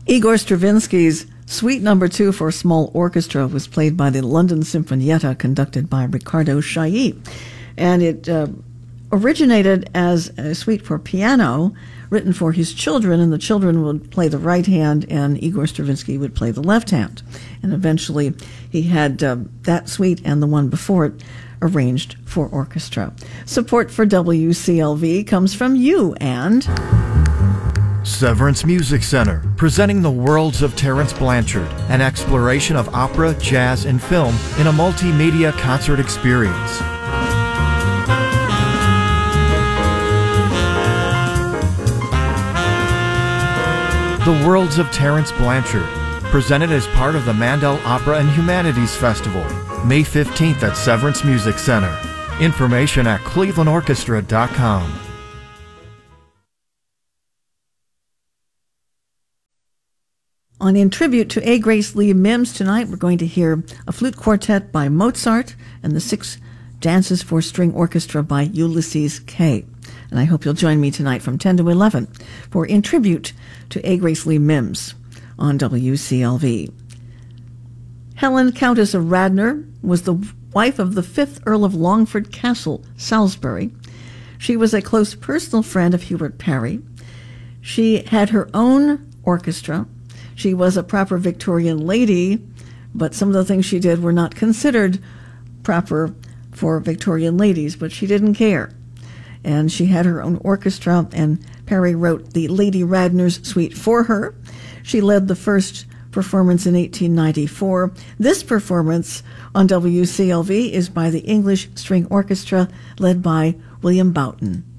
Igor Stravinsky's Suite No. 2 for small orchestra was played by the London Sinfonietta, conducted by Riccardo Chailly. And it originated as a suite for piano, written for his children, and the children would play the right hand, and Igor Stravinsky would play the left hand. And eventually he had that suite and the one before it arranged for orchestra. Support for WCLV comes from you and Severance Music Center, presenting the worlds of Terence Blanchard, an exploration of opera, jazz, and film in a multimedia concert experience. The Worlds of Terence Blanchard, presented as part of the Mandel Opera and Humanities Festival, May 15th at Severance Music Center. Information at clevelandorchestra.com. In tribute to A. Grace Lee Mims tonight, we're going to hear a flute quartet by Mozart and the 6 Dances for String Orchestra by Ulysses Kay. And I hope you'll join me tonight from 10 to 11 for In Tribute to A. Grace Lee Mims on WCLV. Helen, Countess of Radnor, was the wife of the 5th Earl of Longford Castle, Salisbury. She was a close personal friend of Hubert Parry. She had her own orchestra. She was a proper Victorian lady, but some of the things she did were not considered proper for Victorian ladies, but she didn't care. And she had her own orchestra, and Parry wrote the Lady Radnor's Suite for her. She led the first performance in 1894. This performance on WCLV is by the English String Orchestra, led by William Boughton.